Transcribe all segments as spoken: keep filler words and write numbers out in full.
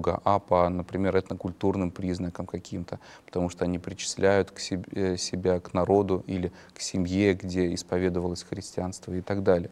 Бога, а по, например, этнокультурным признакам каким-то, потому что они причисляют к себе, себя к народу или к семье, где исповедовалось христианство и так далее.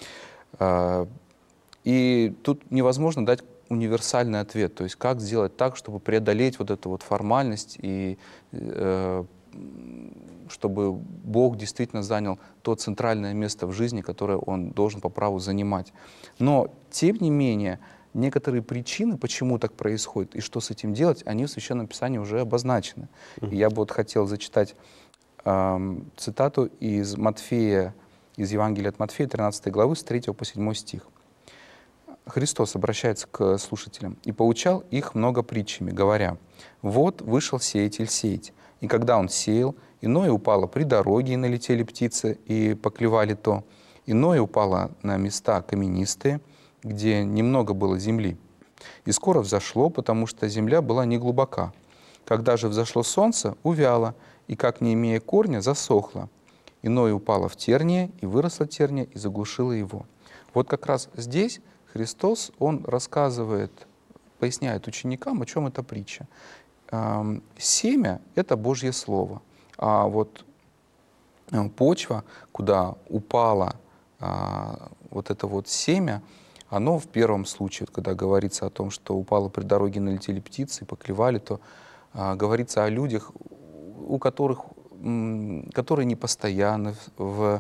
И тут невозможно дать универсальный ответ, то есть как сделать так, чтобы преодолеть вот эту вот формальность и э, чтобы Бог действительно занял то центральное место в жизни, которое Он должен по праву занимать. Но, тем не менее, некоторые причины, почему так происходит и что с этим делать, они в Священном Писании уже обозначены. И я бы вот хотел зачитать э, цитату из Матфея, из Евангелия от Матфея, тринадцатой главы, с третьего по седьмой стих. Христос обращается к слушателям и поучал их много притчами, говоря: «Вот вышел сеятель сеять, и когда он сеял, иное упало при дороге, и налетели птицы, и поклевали то, иное упало на места каменистые, где немного было земли. И скоро взошло, потому что земля была неглубока. Когда же взошло солнце, увяло, и, как не имея корня, засохло. Иное упало в терние, и выросла терния, и заглушила его». Вот как раз здесь Христос, Он рассказывает, поясняет ученикам, о чем эта притча. Семя — это Божье Слово, а вот почва, куда упало вот это вот семя, оно в первом случае, когда говорится о том, что упало при дороге, налетели птицы и поклевали, то говорится о людях, у которых, которые не постоянны в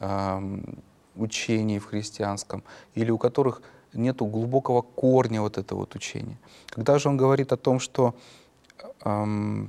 учении в христианском, или у которых нету глубокого корня вот этого вот учения. Когда же он говорит о том, что эм,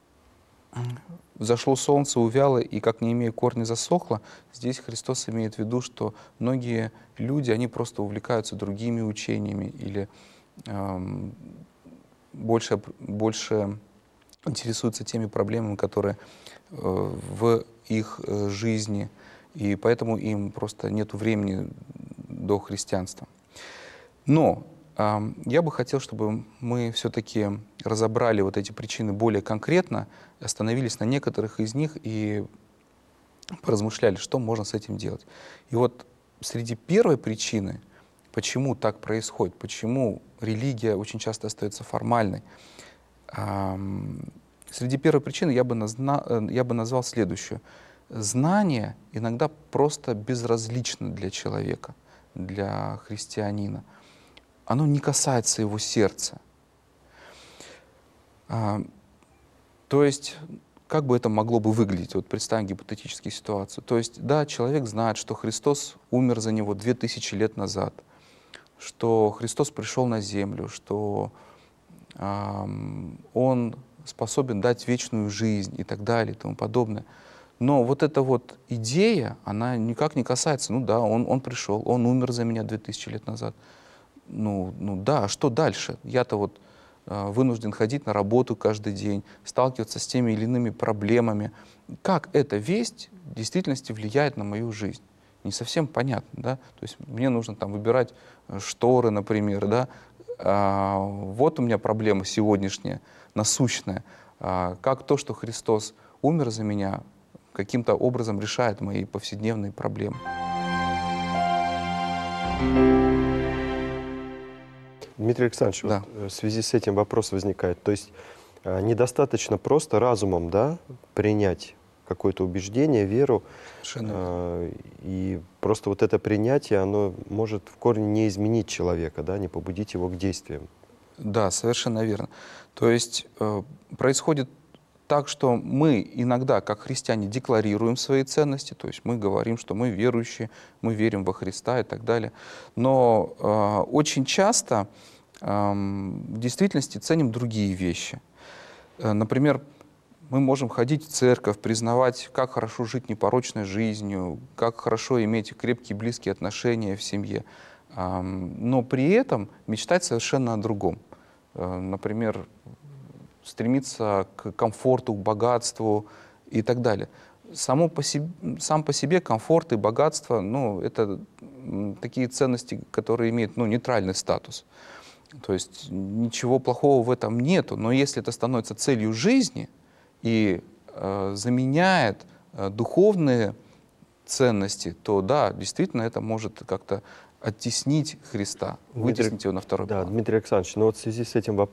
взошло солнце, увяло, и, как не имея корня, засохло, здесь Христос имеет в виду, что многие люди, они просто увлекаются другими учениями или эм, больше, больше интересуются теми проблемами, которые э, в их э, жизни, и поэтому им просто нет времени до христианства. Но э, я бы хотел, чтобы мы все-таки разобрали вот эти причины более конкретно, остановились на некоторых из них и поразмышляли, что можно с этим делать. И вот среди первой причины, почему так происходит, почему религия очень часто остается формальной, э, среди первой причины я бы, назна, я бы назвал следующую. Знание иногда просто безразлично для человека, для христианина. Оно не касается его сердца. А, то есть, как бы это могло бы выглядеть? Вот представим гипотетическую ситуацию. То есть, да, человек знает, что Христос умер за него две тысячи лет назад, что Христос пришел на землю, что а, Он способен дать вечную жизнь и так далее и тому подобное. Но вот эта вот идея, она никак не касается, ну да, он, он пришел, он умер за меня две тысячи лет назад. Ну, ну да, а что дальше? Я-то вот э, вынужден ходить на работу каждый день, сталкиваться с теми или иными проблемами. Как эта весть в действительности влияет на мою жизнь? Не совсем понятно, да? То есть мне нужно там выбирать шторы, например, да? А, вот у меня проблема сегодняшняя, насущная. А, как то, что Христос умер за меня, каким-то образом решает мои повседневные проблемы. Дмитрий Александрович, Да. вот в связи с этим вопрос возникает. То есть э, недостаточно просто разумом, да, принять какое-то убеждение, веру, э, и просто вот это принятие, оно может в корне не изменить человека, да, не побудить его к действиям. Да, совершенно верно. То есть э, происходит так, что мы иногда, как христиане, декларируем свои ценности, то есть мы говорим, что мы верующие, мы верим во Христа и так далее. Но э, очень часто э, в действительности ценим другие вещи. Э, например, мы можем ходить в церковь, признавать, как хорошо жить непорочной жизнью, как хорошо иметь крепкие близкие отношения в семье, э, но при этом мечтать совершенно о другом. Э, например, стремиться к комфорту, к богатству и так далее. Само по себе, сам по себе комфорт и богатство, ну, это такие ценности, которые имеют, ну, нейтральный статус. То есть ничего плохого в этом нету, но если это становится целью жизни и э, заменяет э, духовные ценности, то да, действительно это может как-то оттеснить Христа, Дмитрий, вытеснить его на второй да, план. Дмитрий Александрович, но вот в связи с этим вопросом,